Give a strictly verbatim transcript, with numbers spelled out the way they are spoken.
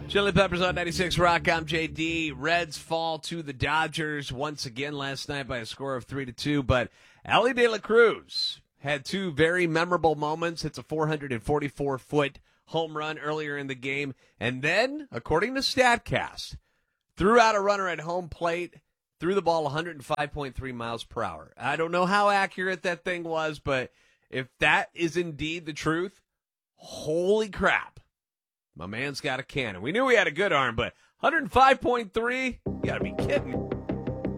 Chili Peppers on ninety-six Rock. I'm J D. Reds fall to the Dodgers once again last night by a score of three to two. But Elly De La Cruz had two very memorable moments. It's a four hundred forty-four foot home run earlier in the game. And then, according to StatCast, threw out a runner at home plate, threw the ball one hundred five point three miles per hour. I don't know how accurate that thing was, but if that is indeed the truth, holy crap. My man's got a cannon. We knew he had a good arm, but one hundred five point three? You got to be kidding.